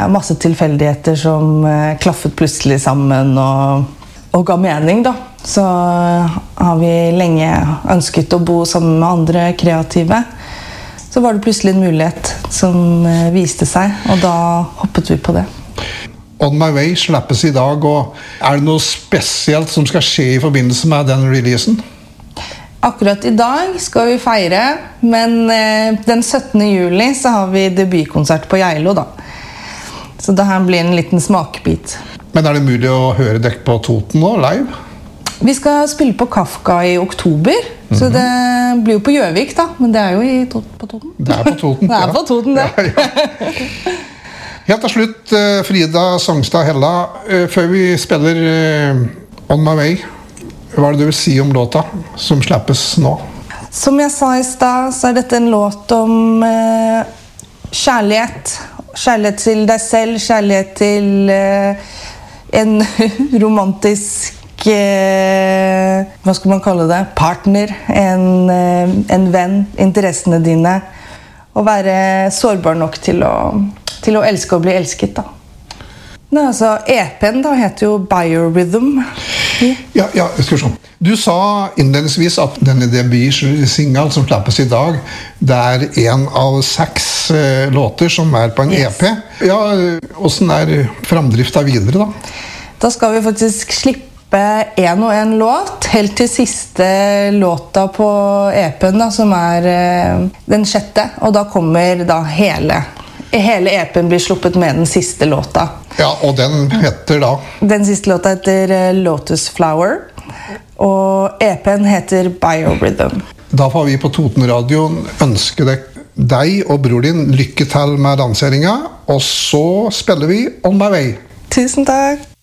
masse tilfeldigheter som klaffet plutselig sammen og ga mening da. Så har vi lenge ønsket å bo sammen med andre kreative. Så var det plutselig en mulighet som viste seg, og da hoppet vi på det. On My Way slippes i dag, og det noe spesielt som skal skje i forbindelse med den releasen? Akkurat i dag skal vi feire, men den 17. juli så har vi debutkonsert på Geilo da. Så det her blir en liten smakebit. Men det mulig å høre dere på Toten nå, live? Vi skal spille på Kafka i oktober, så det blir jo på Gjøvik da, men det jo på Toten. Det på Toten, det på Toten, det. Ja. Helt til slutt, Frida Sangstad Hella, før vi spiller On My Way, hva det du vil si om låta som slippes nå? Som jeg sa i sted, så dette en låt om kjærlighet. Kjærlighet til deg selv, kjærlighet til en romantisk hva skal man kalle det? Partner, en venn, interessene dine. Å være sårbar nok til å elske og bli elsket da. Altså, EP-en da heter jo Biorhythm. Ja, skal vi se. Du sa innledningsvis at denne debutsingelen som slappes i dag, det en av 6 låter som på en EP. Ja, hvordan framdriften videre da? Da skal vi faktisk slippe en og en låt, helt til siste låta på EP-en da, som den 6. Og da kommer da hele EP-en blir sluppet med den siste låta. Ja, og den heter da? Den siste låta heter Lotus Flower, og EP-en heter Biorhythm. Da får vi på Totenradioen ønske deg og bror din lykke til med lanseringen, og så spiller vi On My Way. Tusen takk!